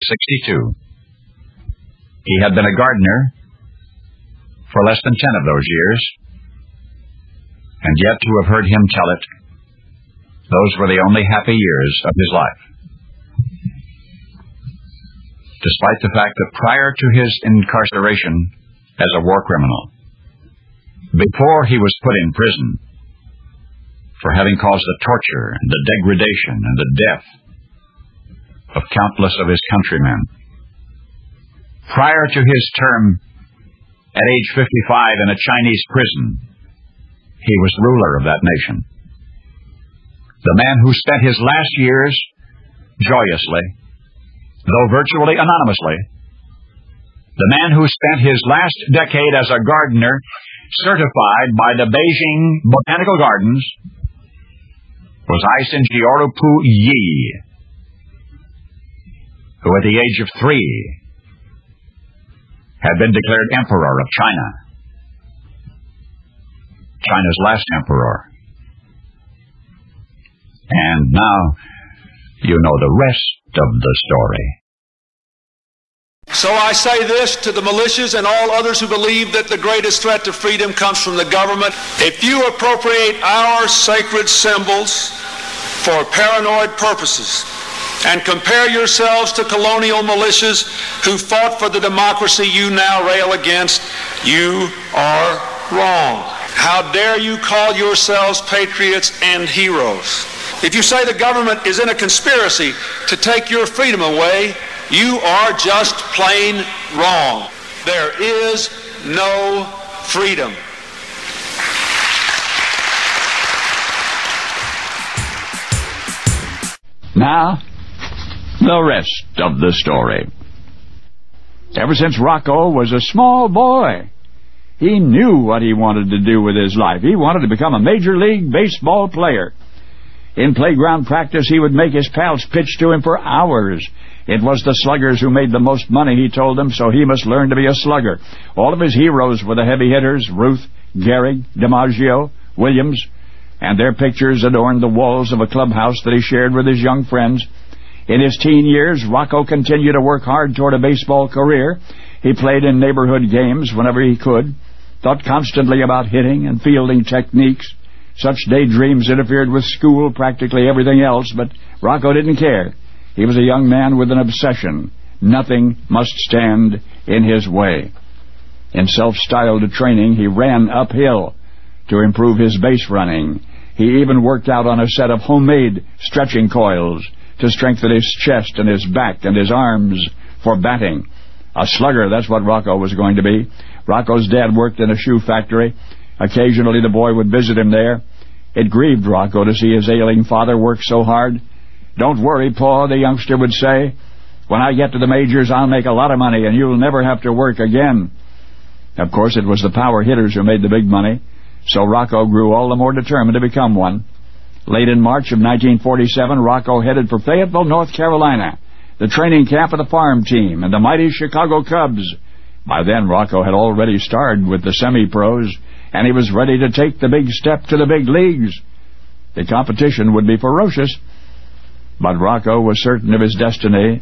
62. He had been a gardener for less than 10 of those years, and yet to have heard him tell it, those were the only happy years of his life. Despite the fact that prior to his incarceration as a war criminal, before he was put in prison for having caused the torture and the degradation and the death of countless of his countrymen, prior to his term at age 55 in a Chinese prison, he was ruler of that nation. The man who spent his last years joyously, though virtually anonymously, the man who spent his last decade as a gardener certified by the Beijing Botanical Gardens was Aisin Jioropu Yi, who at the age of 3 had been declared Emperor of China, China's last emperor. And now you know the rest of the story. So I say this to the militias and all others who believe that the greatest threat to freedom comes from the government. If you appropriate our sacred symbols for paranoid purposes and compare yourselves to colonial militias who fought for the democracy you now rail against, you are wrong. How dare you call yourselves patriots and heroes? If you say the government is in a conspiracy to take your freedom away, you are just plain wrong. There is no freedom. Now, the rest of the story. Ever since Rocco was a small boy, he knew what he wanted to do with his life. He wanted to become a Major League Baseball player. In playground practice, he would make his pals pitch to him for hours. It was the sluggers who made the most money, he told them, so he must learn to be a slugger. All of his heroes were the heavy hitters, Ruth, Gehrig, DiMaggio, Williams, and their pictures adorned the walls of a clubhouse that he shared with his young friends. In his teen years, Rocco continued to work hard toward a baseball career. He played in neighborhood games whenever he could, thought constantly about hitting and fielding techniques. Such daydreams interfered with school, practically everything else, but Rocco didn't care. He was a young man with an obsession. Nothing must stand in his way. In self-styled training, he ran uphill to improve his base running. He even worked out on a set of homemade stretching coils to strengthen his chest and his back and his arms for batting. A slugger, that's what Rocco was going to be. Rocco's dad worked in a shoe factory. Occasionally the boy would visit him there. It grieved Rocco to see his ailing father work so hard. "Don't worry, Pa," the youngster would say. "When I get to the majors, I'll make a lot of money, and you'll never have to work again." Of course, it was the power hitters who made the big money, so Rocco grew all the more determined to become one. Late in March of 1947, Rocco headed for Fayetteville, North Carolina, the training camp of the farm team and the mighty Chicago Cubs. By then, Rocco had already starred with the semi-pros, and he was ready to take the big step to the big leagues. The competition would be ferocious, but Rocco was certain of his destiny.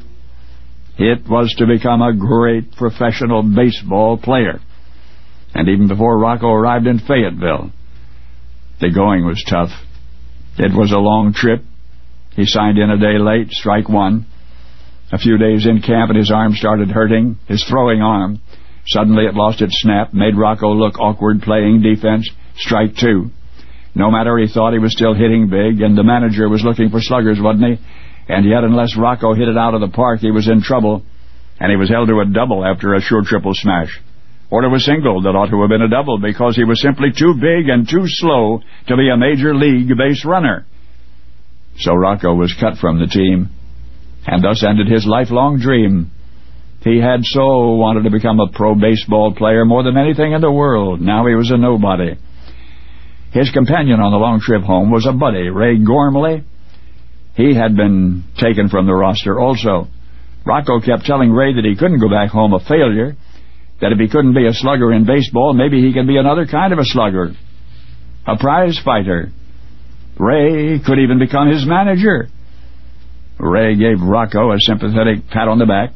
It was to become a great professional baseball player. And even before Rocco arrived in Fayetteville, the going was tough. It was a long trip. He signed in a day late, strike one. A few days in camp and his arm started hurting, his throwing arm. Suddenly it lost its snap, made Rocco look awkward playing defense, strike two. No matter, he thought he was still hitting big, and the manager was looking for sluggers, wasn't he? And yet, unless Rocco hit it out of the park, he was in trouble, and he was held to a double after a sure triple smash. Or to a single that ought to have been a double, because he was simply too big and too slow to be a major league base runner. So Rocco was cut from the team, and thus ended his lifelong dream. He had so wanted to become a pro baseball player more than anything in the world. Now he was a nobody. His companion on the long trip home was a buddy, Ray Gormley. He had been taken from the roster also. Rocco kept telling Ray that he couldn't go back home a failure, that if he couldn't be a slugger in baseball, maybe he could be another kind of a slugger, a prize fighter. Ray could even become his manager. Ray gave Rocco a sympathetic pat on the back.